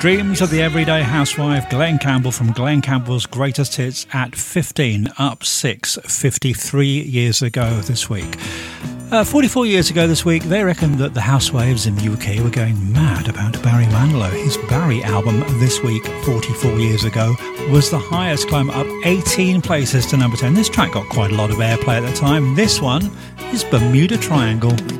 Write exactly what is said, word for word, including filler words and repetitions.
Dreams of the Everyday Housewife, Glen Campbell from Glen Campbell's Greatest Hits at fifteen, up six, fifty-three years ago this week. Uh, forty-four years ago this week, they reckoned that the housewives in the U K were going mad about Barry Manilow. His Barry album this week, forty-four years ago, was the highest climb, up eighteen places to number ten. This track got quite a lot of airplay at the time. This one is Bermuda Triangle.